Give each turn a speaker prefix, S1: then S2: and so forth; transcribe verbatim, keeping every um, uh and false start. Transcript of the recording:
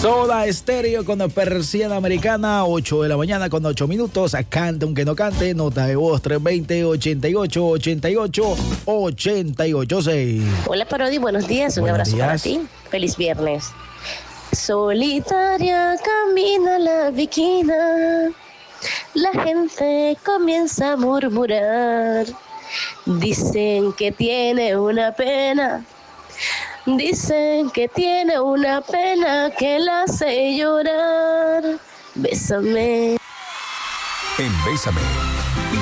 S1: Soda Stereo con Persiana Americana, ocho de la mañana con ocho minutos. Canta aunque no cante, nota de voz tres dos cero, ochenta y ocho, ochenta y ocho, ochenta y ocho seis.
S2: Hola Parodi, buenos días, un
S1: Buenos
S2: abrazo
S1: días.
S2: para ti. Feliz viernes. Solitaria camina la viquina, la gente comienza a murmurar. Dicen que tiene una pena, dicen que tiene una pena que la hace llorar. Bésame.
S3: En Bésame